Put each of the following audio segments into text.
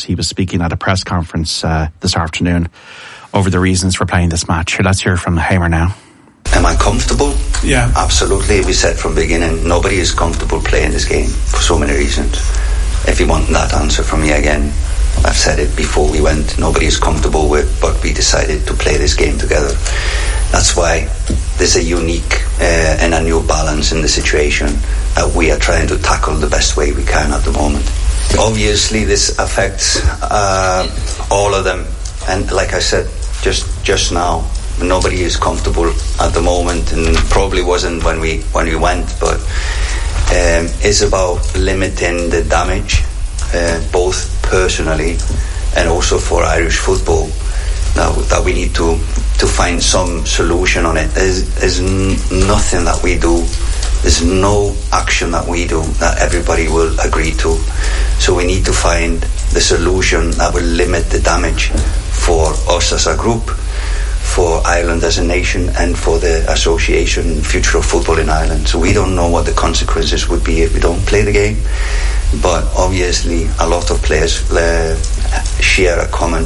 journalists. He was speaking at a press conference this afternoon over the reasons for playing this match. Let's hear from Hamer now. Am I comfortable? Yeah. Absolutely. We said from the beginning, nobody is comfortable playing this game for so many reasons. If you want that answer from me again, I've said it before we went, nobody is comfortable with, but we decided to play this game together. That's why there's a unique and a new balance in the situation that we are trying to tackle the best way we can at the moment. Obviously, this affects all of them. And like I said, just now, nobody is comfortable at the moment, and probably wasn't when we went, but it's about limiting the damage, both personally and also for Irish football. Now that we need to find some solution on it. There's nothing that we do, there's no action that we do that everybody will agree to. So we need to find the solution that will limit the damage for us as a group, for Ireland as a nation, and for the association future of football in Ireland. So we don't know what the consequences would be if we don't play the game, but obviously a lot of players share a common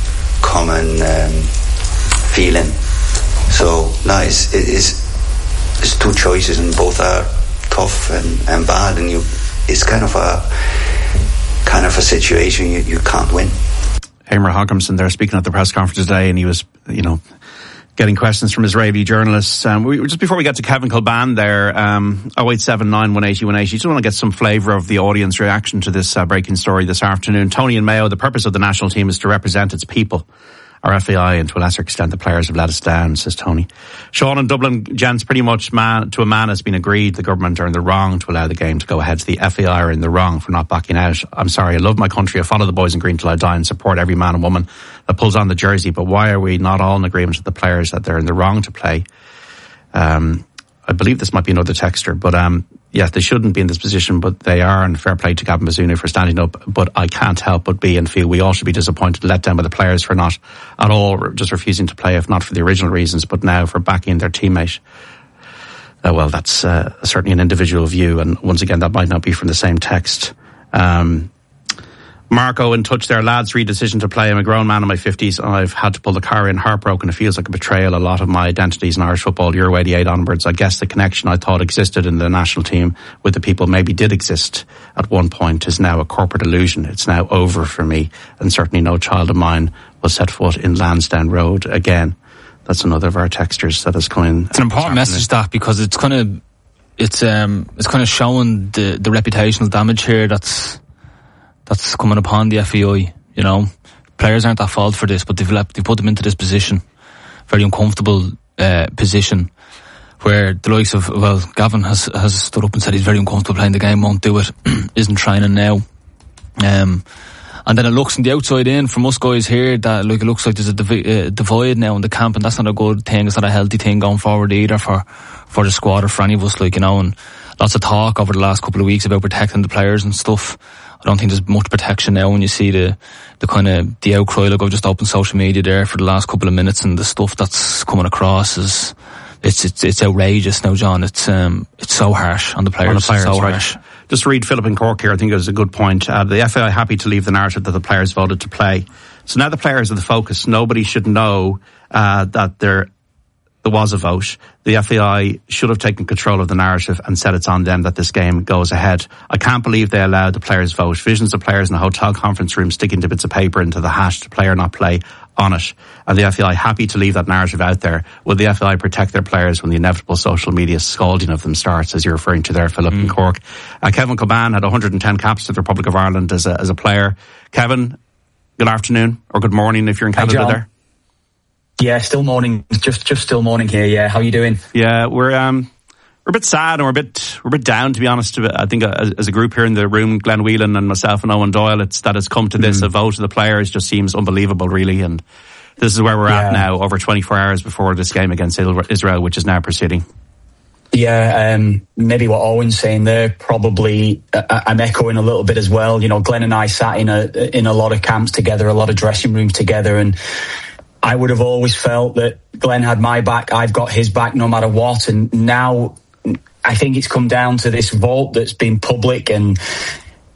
feeling. So no, it's two choices, and both are tough and bad, and it's kind of a situation you can't win. Hamer Hogginson there speaking at the press conference today, and he was, getting questions from Israeli journalists. Just before we get to Kevin Kilbane there, 0879 180 180, just want to get some flavour of the audience reaction to this breaking story this afternoon. Tony in Mayo, the purpose of the national team is to represent its people. Our FAI, and to a lesser extent the players, have let us down, says Tony. Sean in Dublin, gents, pretty much to a man has been agreed the government are in the wrong to allow the game to go ahead. The FAI are in the wrong for not backing out. I'm sorry, I love my country, I follow the boys in green till I die and support every man and woman that pulls on the jersey, but why are we not all in agreement with the players that they're in the wrong to play? I believe this might be another texter, but yes, they shouldn't be in this position, but they are, and fair play to Gavin Bazunu for standing up. But I can't help but be and feel we all should be disappointed and let down by the players for not at all just refusing to play, if not for the original reasons, but now for backing their teammate. Well, that's certainly an individual view, and once again, that might not be from the same text. Marco in touch there, lads, read decision to play. I'm a grown man in my 50s and I've had to pull the car in, heartbroken. It feels like a betrayal. A lot of my identities in Irish football, Euro 88 onwards. I guess the connection I thought existed in the national team with the people maybe did exist at one point is now a corporate illusion. It's now over for me, and certainly no child of mine will set foot in Lansdowne Road again. That's another of our texters that has come in. It's an important message, that, because it's kind of showing the reputational damage here that's coming upon the FAI. Players aren't at fault for this, but they've put them into this position, very uncomfortable position, where the likes of, Gavin has stood up and said he's very uncomfortable playing the game, won't do it, isn't training now. And then it looks on the outside in from us guys here that it looks like there's a divide now in the camp, and that's not a good thing. It's not a healthy thing going forward either for the squad or for any of us, and lots of talk over the last couple of weeks about protecting the players and stuff. I don't think there's much protection now when you see the kind of the outcry. I've just opened social media there for the last couple of minutes, and the stuff that's coming across is it's outrageous now, John. It's so harsh on the players. So right. Harsh. Just read Philip in Cork here. I think it was a good point. The FAI happy to leave the narrative that the players voted to play. So now the players are the focus. Nobody should know that there was a vote. The FAI should have taken control of the narrative and said it's on them that this game goes ahead. I can't believe they allowed the players vote. Visions of players in a hotel conference room sticking to bits of paper into the hat to play or not play on it. And the FAI happy to leave that narrative out there. Will the FAI protect their players when the inevitable social media scalding of them starts, as you're referring to there, Philip in Cork? Kevin Kilbane had 110 caps for the Republic of Ireland as a player. Kevin, good afternoon, or good morning if you're in Canada there. Yeah, still morning. Just still morning here. Yeah, how are you doing? Yeah, we're a bit sad and we're a bit down, to be honest. I think as a group here in the room, Glenn Whelan and myself and Owen Doyle, it's come to this. A vote of the players just seems unbelievable, really. And this is where we're at now, over 24 hours before this game against Israel, which is now proceeding. Yeah, maybe what Owen's saying there, probably I'm echoing a little bit as well. Glenn and I sat in a lot of camps together, a lot of dressing rooms together, and I would have always felt that Glenn had my back, I've got his back no matter what. And now I think it's come down to this vote that's been public, and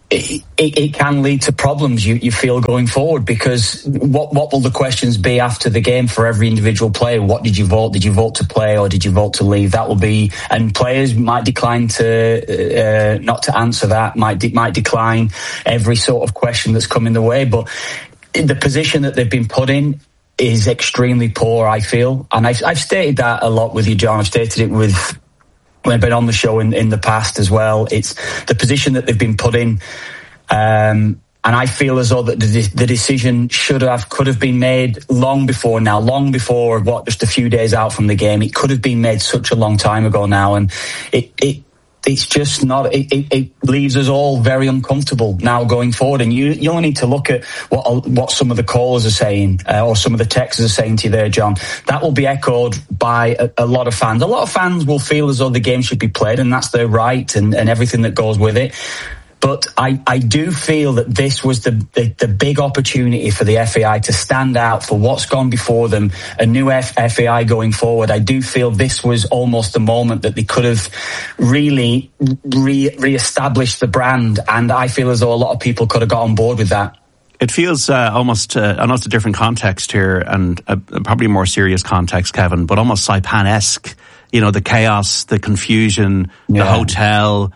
it can lead to problems you feel going forward, because what will the questions be after the game for every individual player? What did you vote? Did you vote to play or did you vote to leave? That will be, and players might decline to not to answer that, might decline every sort of question that's coming the way. But in the position that they've been put in is extremely poor, I feel, and I've stated that a lot with you, John. I've stated it with when I've been on the show in the past as well. It's the position that they've been put in. And I feel as though that the decision could have been made long before now, just a few days out from the game. It could have been made such a long time ago now. And it's just not, it leaves us all very uncomfortable now going forward. And you only need to look at what some of the callers are saying, or some of the texters are saying to you there, John. That will be echoed by a lot of fans. A lot of fans will feel as though the game should be played, and that's their right and everything that goes with it. But I do feel that this was the big opportunity for the FAI to stand out for what's gone before them, a new FAI going forward. I do feel this was almost the moment that they could have really re-established the brand, and I feel as though a lot of people could have got on board with that. It feels almost a different context here, and probably a more serious context, Kevin, but almost Saipan-esque. You know, the chaos, the confusion, the hotel,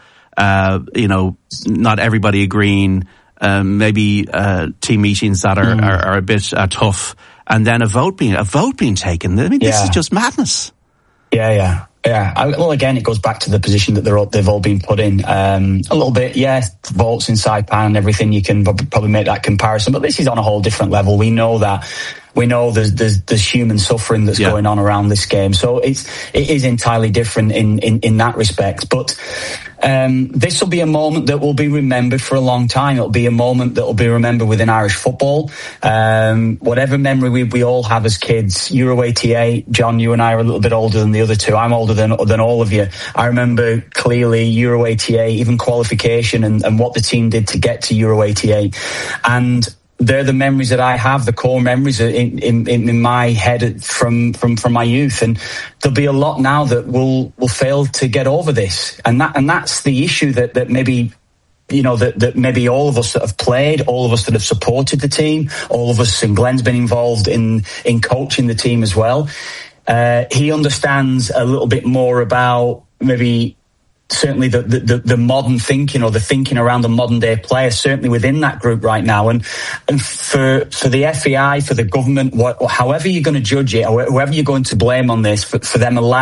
not everybody agreeing, maybe team meetings that are a bit tough, and then a vote being taken. I mean, this is just madness. Yeah. Well, again, it goes back to the position that they've all been put in. A little bit, votes in Saipan and everything. You can probably make that comparison, but this is on a whole different level. We know that. We know there's human suffering that's going on around this game, so it is entirely different in that respect. But this will be a moment that will be remembered for a long time. It'll be a moment that will be remembered within Irish football. Whatever memory we all have as kids, Euro 88, John, you and I are a little bit older than the other two. I'm older than all of you. I remember clearly Euro 88, even qualification and what the team did to get to Euro 88. And they're the memories that I have, the core memories in my head from my youth. And there'll be a lot now that will fail to get over this. And that's the issue that maybe, that maybe all of us that have played, all of us that have supported the team, all of us, and Glenn's been involved in coaching the team as well. He understands a little bit more about maybe certainly the modern thinking, or the thinking around the modern day player, certainly within that group right now. And for the FAI, for the government, however you're going to judge it, or whoever you're going to blame on this, for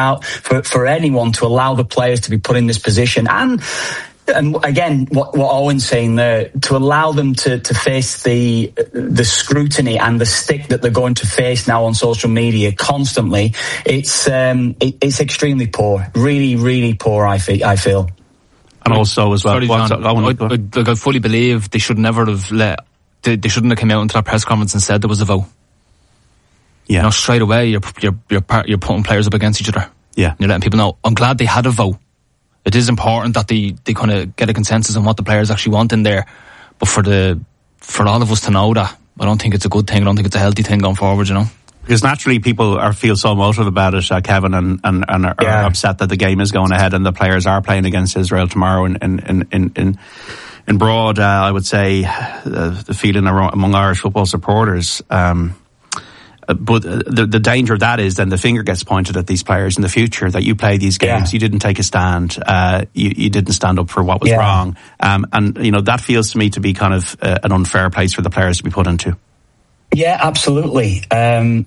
anyone to allow the players to be put in this position, and again, what Owen's saying there, to allow them to face the scrutiny and the stick that they're going to face now on social media constantly, it's extremely poor, really, really poor. I feel. And also as well, sorry, John, I fully believe they should never have they shouldn't have come out into that press conference and said there was a vote. Yeah, straight away you're putting players up against each other. Yeah, you're letting people know. I'm glad they had a vote. It is important that they kind of get a consensus on what the players actually want in there. But for all of us to know that, I don't think it's a good thing. I don't think it's a healthy thing going forward, Because naturally people feel so emotive about it, Kevin, and are upset that the game is going ahead and the players are playing against Israel tomorrow in broad, I would say, the feeling among Irish football supporters. But the danger of that is then the finger gets pointed at these players in the future, that you play these games, you didn't take a stand, you didn't stand up for what was wrong. And, that feels to me to be kind of an unfair place for the players to be put into. Yeah, absolutely. And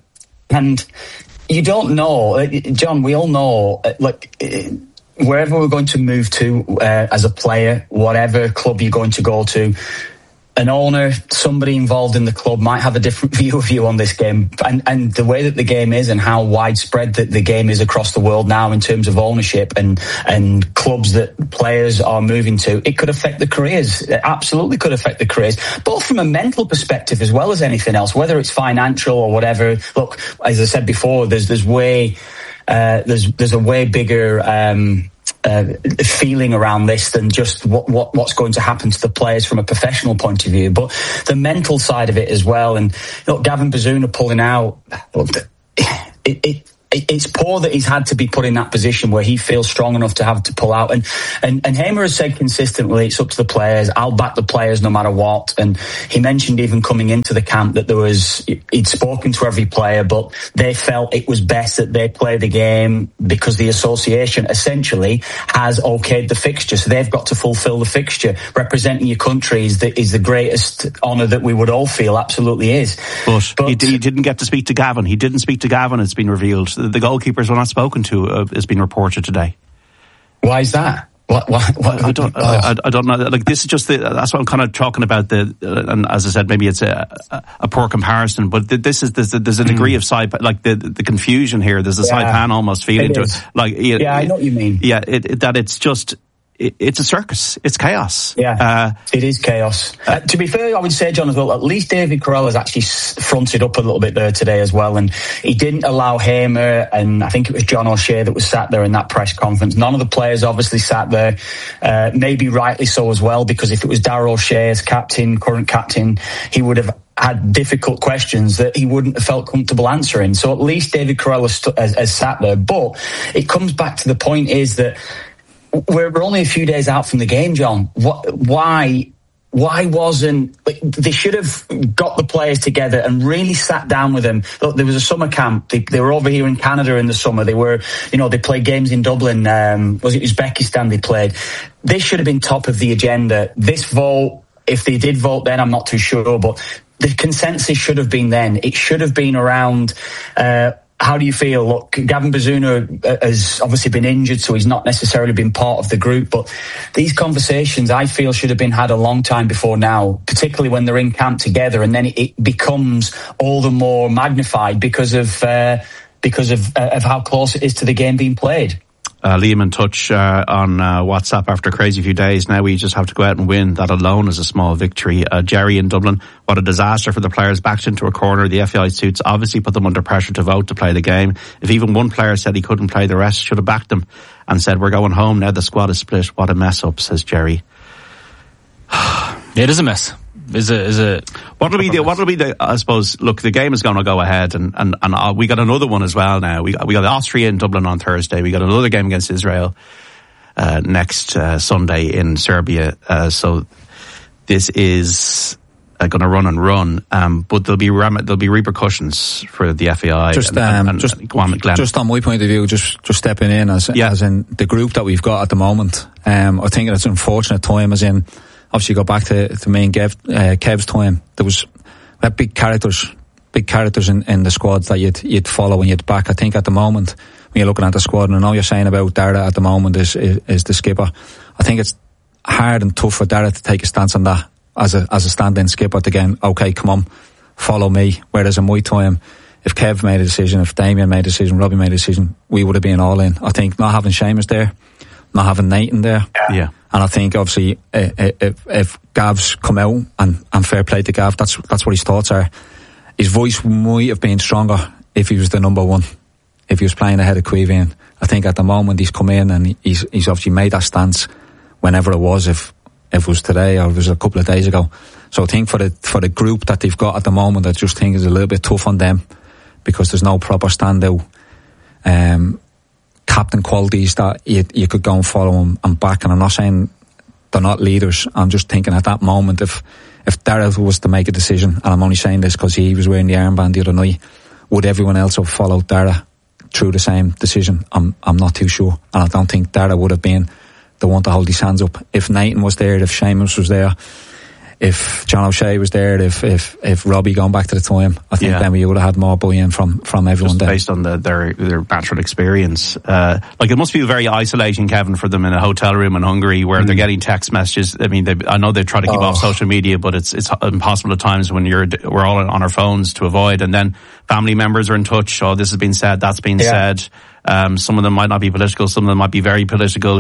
you don't know, John, we all know, wherever we're going to move to as a player, whatever club you're going to go to, an owner, somebody involved in the club might have a different view of you on this game, and the way that the game is and how widespread that the game is across the world now in terms of ownership and clubs that players are moving to, it could affect the careers. It absolutely could affect the careers, both from a mental perspective as well as anything else, whether it's financial or whatever. Look, as I said before, there's a way bigger feeling around this than just what's going to happen to the players from a professional point of view, but the mental side of it as well. And Gavin Bazunu pulling out, it's poor that he's had to be put in that position where he feels strong enough to have to pull out. And Hamer has said consistently, it's up to the players. I'll back the players no matter what. And he mentioned even coming into the camp that he'd spoken to every player, but they felt it was best that they play the game because the association essentially has okayed the fixture. So they've got to fulfil the fixture. Representing your country is the greatest honour that we would all feel, absolutely is. But he didn't get to speak to Gavin. He didn't speak to Gavin, it's been revealed. The goalkeepers were not spoken to, has been reported today. Why is that? What? I don't know. Like, this is just that's what I'm kind of talking about. And as I said, maybe it's a poor comparison, but there's a degree of the confusion here. There's a Saipan almost feeling to it. Like, I know what you mean. Yeah, that it's just. It's a circus. It's chaos. Yeah, it is chaos. To be fair, I would say, John, as well, at least David Carell has actually fronted up a little bit there today as well. And he didn't allow Hamer, and I think it was John O'Shea that was sat there in that press conference. None of the players obviously sat there, maybe rightly so as well, because if it was Darrell O'Shea as current captain, he would have had difficult questions that he wouldn't have felt comfortable answering. So at least David Carell has sat there. But it comes back to the point is that we're only a few days out from the game, John. Why wasn't they should have got the players together and really sat down with them? Look, there was a summer camp. They were over here in Canada in the summer. They were, they played games in Dublin. Was it Uzbekistan they played? This should have been top of the agenda. This vote, if they did vote then, I'm not too sure, but the consensus should have been then. It should have been around. How do you feel? Look, Gavin Bazunu has obviously been injured, so he's not necessarily been part of the group. But these conversations, I feel, should have been had a long time before now, particularly when they're in camp together, and then it becomes all the more magnified because of how close it is to the game being played. Liam in touch on WhatsApp after a crazy few days. Now we just have to go out and win. That alone is a small victory. Jerry in Dublin, what a disaster for the players, backed into a corner. The FAI suits obviously put them under pressure to vote to play the game. If even one player said he couldn't play, the rest should have backed him and said, we're going home now, the squad is split. What a mess up, says Jerry. It is a mess. What'll be the I suppose, look, the game is going to go ahead and we got another one as well now. We got Austria in Dublin on Thursday. We got another game against Israel next Sunday in Serbia. So this is going to run, but there'll be repercussions for the FAI. Just on my point of view, just stepping in as in the group that we've got at the moment. I think it's an unfortunate time, as in, obviously go back to me and Kev's time. There was big characters in the squad that you'd follow and you'd back. I think at the moment, when you're looking at the squad, and I know you're saying about Dara at the moment is the skipper. I think it's hard and tough for Dara to take a stance on that as a stand-in skipper to again, okay, come on, follow me. Whereas in my time, if Kev made a decision, if Damien made a decision, Robbie made a decision, we would have been all in. I think not having Seamus there, not having Nathan there. Yeah. And I think obviously if Gav's come out and fair play to Gav, that's what his thoughts are. His voice might have been stronger if he was the number one, if he was playing ahead of Quevian. I think at the moment he's come in and he's obviously made that stance whenever it was, if it was today or it was a couple of days ago. So I think for the group that they've got at the moment, I just think is a little bit tough on them because there's no proper standout captain qualities that you could go and follow them and back. And I'm not saying they're not leaders. I'm just thinking at that moment, if Darrell was to make a decision, and I'm only saying this because he was wearing the armband the other night, would everyone else have followed Darrell through the same decision? I'm not too sure. And I don't think Darrell would have been the one to hold his hands up. If Nathan was there, if Seamus was there, if John O'Shea was there, if Robbie going back to the time, I think then we would have had more buy-in from everyone there. Based on their natural experience. Like it must be very isolating, Kevin, for them in a hotel room in Hungary where they're getting text messages. I mean, I know they try to keep off social media, but it's impossible at times when we're all on our phones to avoid. And then family members are in touch. Oh, this has been said, that's been said. Some of them might not be political, some of them might be very political.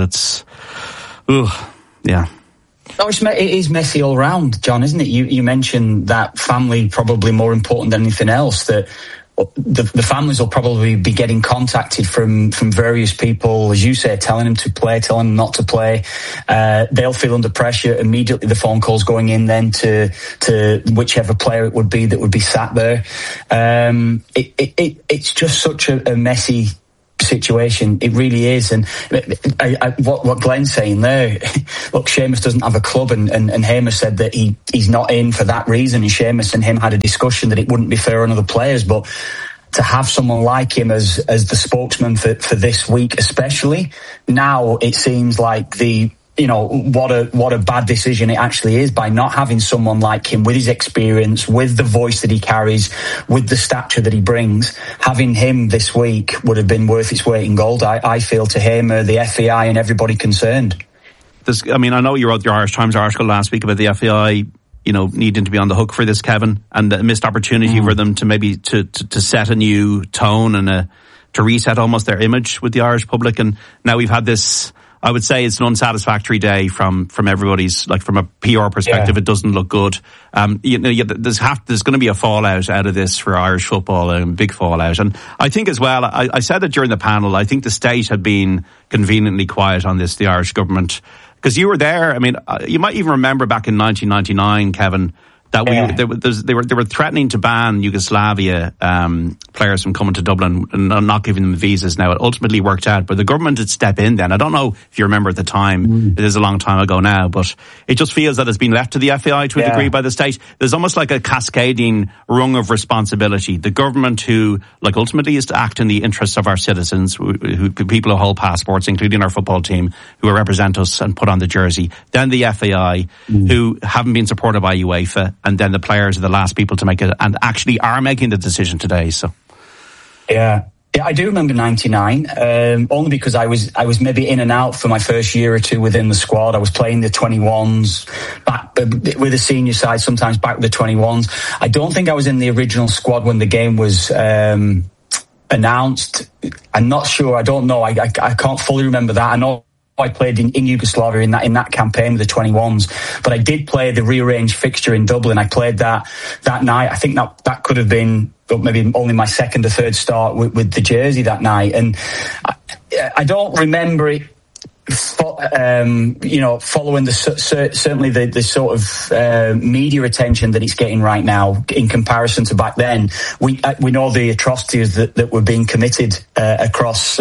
No, it is messy all round, John, isn't it? You mentioned that family probably more important than anything else, that the families will probably be getting contacted from various people, as you say, telling them to play, telling them not to play. They'll feel under pressure immediately. The phone calls going in then to whichever player it would be that would be sat there. It's just such a messy situation. It really is. And what Glenn's saying there, look, Seamus doesn't have a club, and Hamish said that he's not in for that reason, and Seamus and him had a discussion that it wouldn't be fair on other players. But to have someone like him as the spokesman for this week especially, now it seems like what a bad decision it actually is, by not having someone like him with his experience, with the voice that he carries, with the stature that he brings. Having him this week would have been worth its weight in gold, I feel, to him, the FAI and everybody concerned. I know you wrote the Irish Times article last week about the FAI, needing to be on the hook for this, Kevin, and a missed opportunity for them to maybe to set a new tone and to reset almost their image with the Irish public. And now we've had this, I would say it's an unsatisfactory day from everybody's, like, from a PR perspective. Yeah. It doesn't look good. There's going to be a fallout out of this for Irish football, a big fallout. And I think as well, I said it during the panel, I think the state had been conveniently quiet on this, the Irish government, because you were there. I mean, you might even remember back in 1999, Kevin, that they were threatening to ban Yugoslavia players from coming to Dublin and not giving them visas. Now, it ultimately worked out, but the government did step in then. I don't know if you remember at the time. It is a long time ago now, but it just feels that it's been left to the FAI to a degree by the state. There's almost like a cascading rung of responsibility. The government, who, like, ultimately is to act in the interests of our citizens, who people who hold passports, including our football team, who represent us and put on the jersey. Then the FAI, who haven't been supported by UEFA. And then the players are the last people to make it, and actually are making the decision today. So, yeah, I do remember '99, only because I was maybe in and out for my first year or two within the squad. I was playing the 21s back with the senior side, sometimes back with the 21s. I don't think I was in the original squad when the game was announced. I'm not sure. I don't know. I can't fully remember that. I know I played in Yugoslavia in that campaign with the 21s, but I did play the rearranged fixture in Dublin. I played that night. I think that could have been maybe only my second or third start with the jersey that night, and I don't remember it. Following certainly the sort of media attention that it's getting right now in comparison to back then. We know the atrocities that were being committed across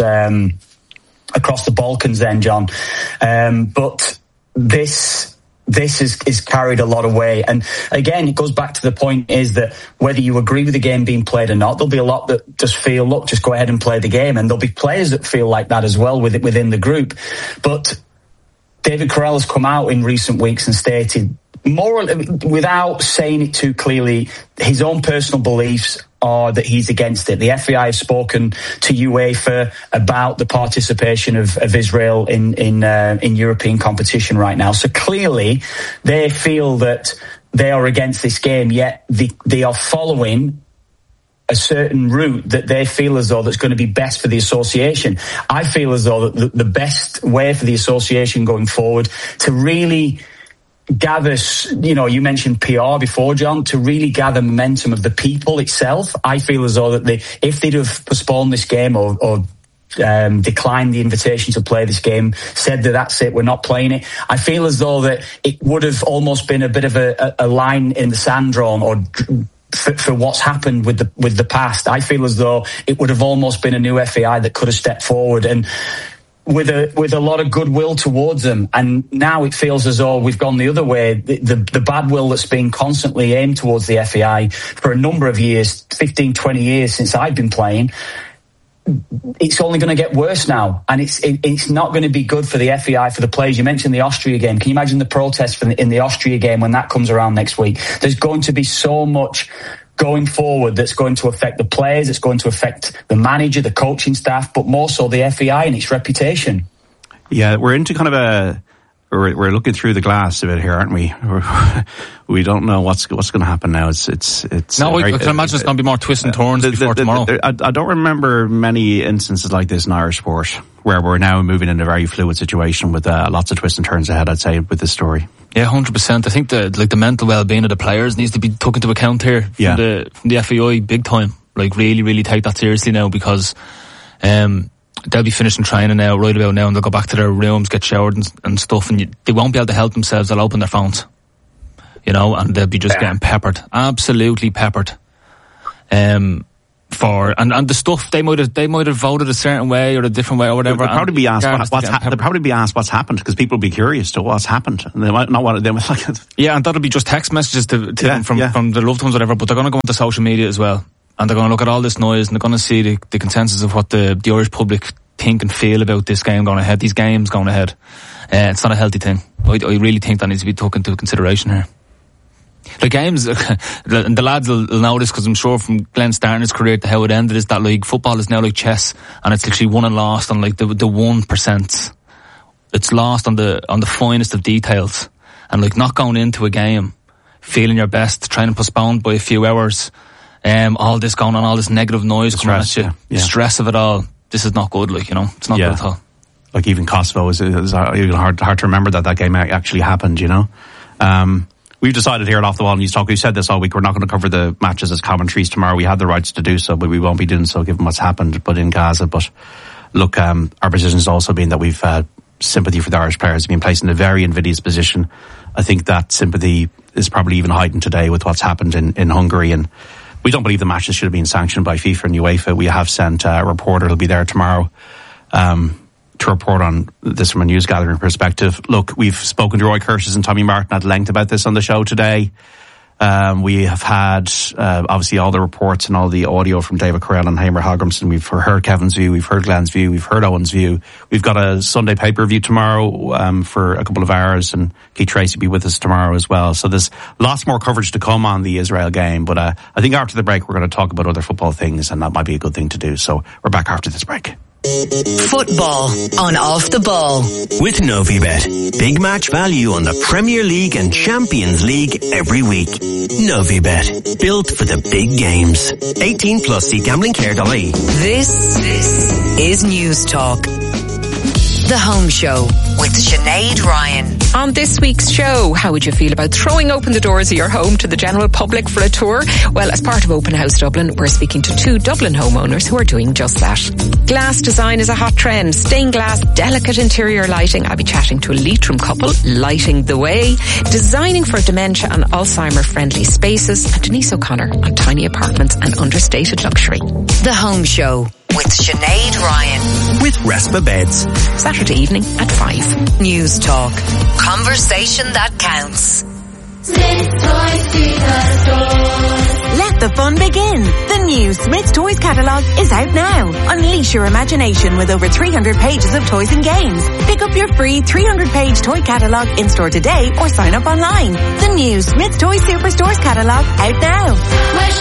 the Balkans then, John. But this is carried a lot of weight. And again, it goes back to the point is that whether you agree with the game being played or not, there'll be a lot that just feel, look, just go ahead and play the game. And there'll be players that feel like that as well within the group. But David Carell has come out in recent weeks and stated, more without saying it too clearly, his own personal beliefs are that he's against it. The FAI has spoken to UEFA about the participation of Israel in European competition right now. So clearly they feel that they are against this game, yet they are following a certain route that they feel as though that's going to be best for the association. I feel as though that the best way for the association going forward to really gather, you mentioned PR before, John, to really gather momentum of the people itself. I feel as though that if they'd have postponed this game or declined the invitation to play this game, said that that's it, we're not playing it, I feel as though that it would have almost been a bit of a line in the sand drawn, or for what's happened with the past. I feel as though it would have almost been a new FAI that could have stepped forward and with a lot of goodwill towards them. And now it feels as though we've gone the other way. The bad will that's been constantly aimed towards the FAI for a number of years, 15, 20 years since I've been playing, it's only going to get worse now. And it's not going to be good for the FAI, for the players. You mentioned the Austria game. Can you imagine the protests in the Austria game when that comes around next week? There's going to be so much going forward that's going to affect the players, it's going to affect the manager, the coaching staff, but more so the FAI and its reputation. Yeah, we're into kind of we're looking through the glass a bit here, aren't we? We don't know what's going to happen now. It's no, I can imagine it's going to be more twists and turns before tomorrow. I don't remember many instances like this in Irish sport, where we're now moving in a very fluid situation with lots of twists and turns ahead, I'd say, with this story. Yeah, 100%. I think the mental well-being of the players needs to be taken into account here from the FAI big time. Like, really, really take that seriously now, because they'll be finishing training now, right about now, and they'll go back to their rooms, get showered and stuff, and they won't be able to help themselves. They'll open their phones, you know, and they'll be just getting peppered, absolutely peppered. And the stuff, they might have voted a certain way or a different way or whatever. They'll probably be asked what's happened, because people will be curious to what's happened, and they might not want to. Like, yeah, and that'll be just text messages to them from their loved ones, or whatever. But they're going to go into social media as well, and they're going to look at all this noise, and they're going to see the consensus of what the Irish public think and feel about this game going ahead, these games going ahead. It's not a healthy thing. I really think that needs to be taken into consideration here. The games, and the lads will know this, because I'm sure from Glenn starting his career to how it ended, is that like football is now like chess, and it's literally won and lost on like the 1%. It's lost on the finest of details, and like not going into a game feeling your best, trying to postpone by a few hours, all this going on, all this negative noise coming at you, the stress of it all. This is not good, like, you know, it's not good at all. Like even Kosovo is even hard to remember that game actually happened, you know. We've decided here at Off the Wall News Talk, we said this all week, we're not going to cover the matches as commentaries tomorrow. We had the rights to do so, but we won't be doing so given what's happened in Gaza. But look, our position has also been that we've sympathy for the Irish players, have been placed in a very invidious position. I think that sympathy is probably even heightened today with what's happened in Hungary, and we don't believe the matches should have been sanctioned by FIFA and UEFA. We have sent a reporter who'll be there tomorrow to report on this from a news gathering perspective. Look, we've spoken to Roy Curtis and Tommy Martin at length about this on the show today. We have had obviously all the reports and all the audio from David Carell and Hamer Hagrimson. We've heard Kevin's view, we've heard Glenn's view, we've heard Owen's view. We've got a Sunday pay-per-view tomorrow for a couple of hours, and Keith Tracy will be with us tomorrow as well. So there's lots more coverage to come on the Israel game, but I think after the break we're going to talk about other football things, and that might be a good thing to do. So we're back after this break. Football on Off the Ball with Novibet. Big match value on the Premier League and Champions League every week. Novibet, built for the big games. 18 plus, see gamblingcare.ie. This is News Talk. The Home Show with Sinead Ryan. On this week's show, how would you feel about throwing open the doors of your home to the general public for a tour? Well, as part of Open House Dublin, we're speaking to 2 Dublin homeowners who are doing just that. Glass design is a hot trend. Stained glass, delicate interior lighting. I'll be chatting to a Leitrim couple, lighting the way. Designing for dementia and Alzheimer-friendly spaces. And Denise O'Connor on tiny apartments and understated luxury. The Home Show with Sinead Ryan. With Respa Beds. Saturday evening at 5. News Talk. Conversation that counts. Let the fun begin. The new Smyths Toys catalogue is out now. Unleash your imagination with over 300 pages of toys and games. Pick up your free 300-page toy catalogue in-store today or sign up online. The new Smyths Toys Superstores catalogue out now.